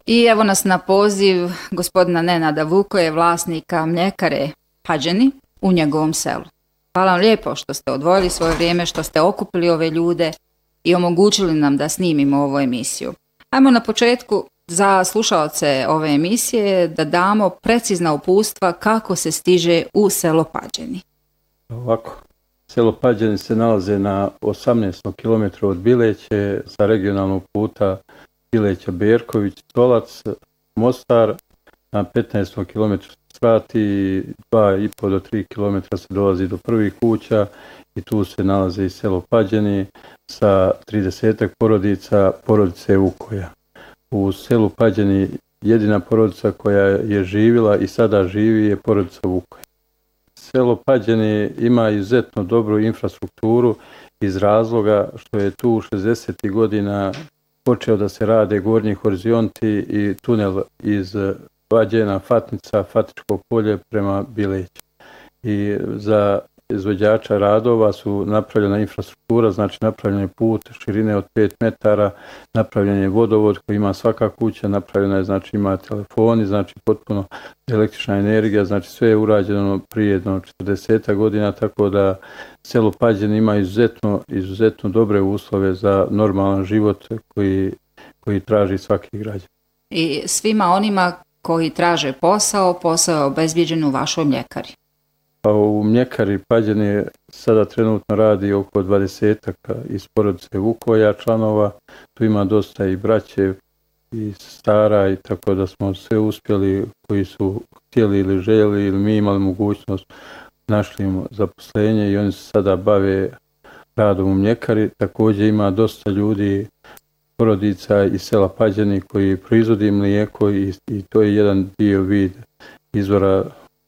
I evo nas na poziv gospodina Nenada Vukoje, vlasnika mljekare Pađeni u njegovom selu. Hvala vam lijepo što ste odvojili svoje vrijeme, što ste okupili ove ljude i omogućili nam da snimimo ovu emisiju. Ajmo na početku za slušaoce ove emisije da damo precizna uputstva kako se stiže u selo Pađeni. Ovako, selo Pađeni se nalaze na 18 km od Bileće sa regionalnog puta Bileća Berković, Stolac, Mostar, na 15 km svrati, 2,5 do 3 km se dolazi do prvih kuća i tu se nalazi i selo Pađeni sa 30 porodica, porodice Vukoja. U selu Pađeni jedina porodica koja je živjela i sada živi je porodica Vukoja. Selo Pađeni ima izuzetno dobru infrastrukturu iz razloga što je tu 60. godina počeo da se rade gornji horizonti i tunel iz Pađena, Fatnica, Fatičko polje prema Bileću. I za izvođača radova su napravljena infrastruktura, znači napravljen je put širine od 5 metara, napravljen je vodovod koji ima svaka kuća, napravljena je, znači ima telefoni, znači potpuno električna energija, znači sve je urađeno prije 40 godina, tako da selo Pađeni ima izuzetno dobre uslove za normalan život koji traži svaki građan. I svima onima koji traže posao je obezbijeđen u vašoj mljekari. Pa u mljekari Pađeni sada trenutno radi oko 20 iz porodice Vukoja članova. Tu ima dosta i braće i stara i tako da smo sve uspjeli koji su htjeli ili željeli ili mi imali mogućnost našli im zaposlenje i oni se sada bave radom u mljekari. Također ima dosta ljudi, porodica iz sela Pađeni koji proizvodi mlijeko i to je jedan vid izvora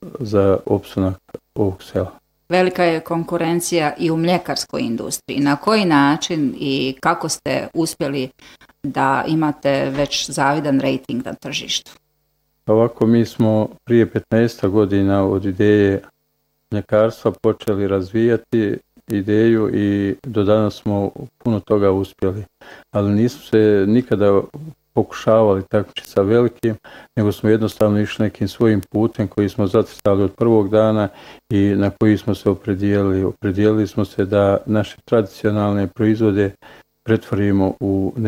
za opstanak ovog sela. Velika je konkurencija i u mljekarskoj industriji. Na koji način i kako ste uspjeli da imate već zavidan rejting na tržištu? Ovako, mi smo prije 15 godina od ideje mljekarstva počeli razvijati ideju i do danas smo puno toga uspjeli. Ali nismo se nikada pokušavali takmičiti sa velikim, nego smo jednostavno išli nekim svojim putem koji smo zacrtali od prvog dana i na koji smo se opredijelili. Opredijelili smo se da naše tradicionalne proizvode pretvorimo u